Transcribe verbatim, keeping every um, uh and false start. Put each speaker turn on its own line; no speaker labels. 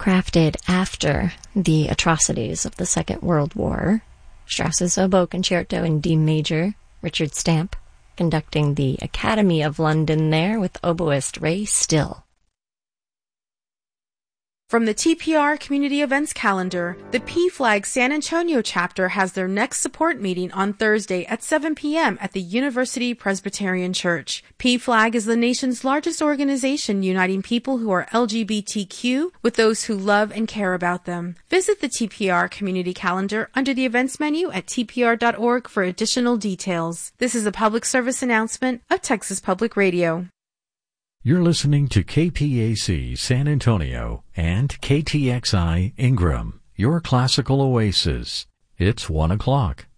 crafted after the atrocities of the Second World War. Strauss's Oboe Concerto in D major, Richard Stamp conducting the Academy of London there with oboist Ray Still.
From the T P R Community Events Calendar, the P FLAG San Antonio chapter has their next support meeting on Thursday at seven p.m. at the University Presbyterian Church. P FLAG is the nation's largest organization uniting people who are L G B T Q with those who love and care about them. Visit the T P R Community Calendar under the events menu at T P R dot org for additional details. This is a public service announcement of Texas Public Radio.
You're listening to K P A C San Antonio and K T X I Ingram, your classical oasis. It's one o'clock.